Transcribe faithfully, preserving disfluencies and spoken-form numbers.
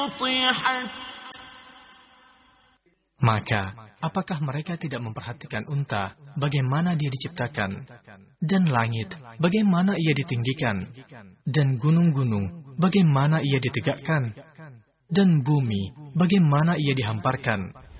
Maka, apakah mereka tidak memperhatikan unta, bagaimana dia diciptakan, dan langit, bagaimana ia ditinggikan, dan gunung-gunung, bagaimana ia ditegakkan, dan bumi, bagaimana ia dihamparkan.